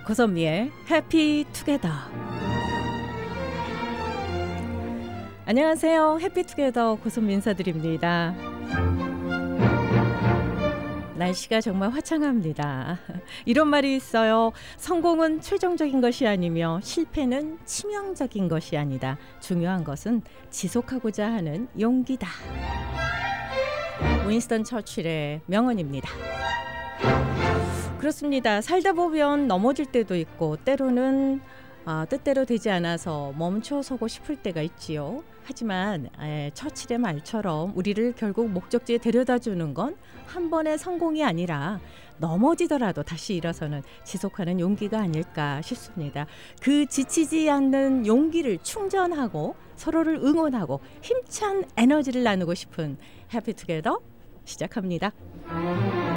고선미의 해피투게더. 안녕하세요. 해피투게더 고선미 인사드립니다. 날씨가 정말 화창합니다. 이런 말이 있어요. 성공은 최종적인 것이 아니며 실패는 치명적인 것이 아니다. 중요한 것은 지속하고자 하는 용기다. 윈스턴 처칠의 명언입니다. 그렇습니다. 살다 보면 넘어질 때도 있고 때로는 뜻대로 되지 않아서 멈춰서고 싶을 때가 있지요. 하지만 처칠의 말처럼 우리를 결국 목적지에 데려다주는 건 한 번의 성공이 아니라 넘어지더라도 다시 일어서는 지속하는 용기가 아닐까 싶습니다. 그 지치지 않는 용기를 충전하고 서로를 응원하고 힘찬 에너지를 나누고 싶은 해피투게더 시작합니다.